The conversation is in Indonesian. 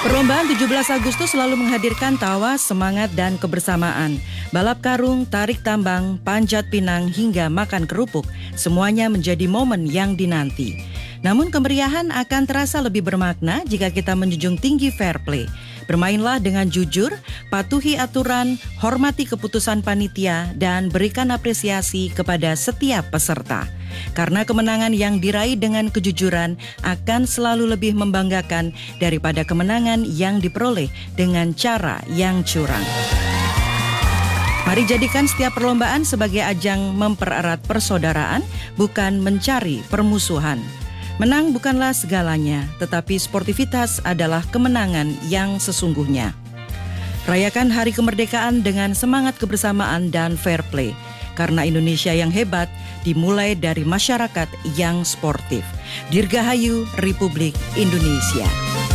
Perlombaan 17 Agustus selalu menghadirkan tawa, semangat, dan kebersamaan. Balap karung, tarik tambang, panjat pinang, hingga makan kerupuk, semuanya menjadi momen yang dinanti. Namun kemeriahan akan terasa lebih bermakna jika kita menjunjung tinggi fair play. Bermainlah dengan jujur, patuhi aturan, hormati keputusan panitia, dan berikan apresiasi kepada setiap peserta. Karena kemenangan yang diraih dengan kejujuran akan selalu lebih membanggakan daripada kemenangan yang diperoleh dengan cara yang curang. Mari jadikan setiap perlombaan sebagai ajang mempererat persaudaraan, bukan mencari permusuhan. Menang bukanlah segalanya, tetapi sportivitas adalah kemenangan yang sesungguhnya. Rayakan Hari Kemerdekaan dengan semangat kebersamaan dan fair play. Karena Indonesia yang hebat dimulai dari masyarakat yang sportif. Dirgahayu Republik Indonesia.